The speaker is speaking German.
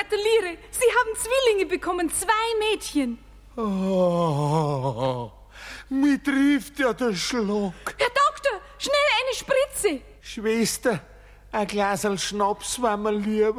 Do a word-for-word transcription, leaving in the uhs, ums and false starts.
gratuliere. Sie haben Zwillinge bekommen, zwei Mädchen. Oh, mich trifft ja der Schlag. Herr Doktor, schnell eine Spritze. Schwester, ein Glasl Schnaps war mir lieber.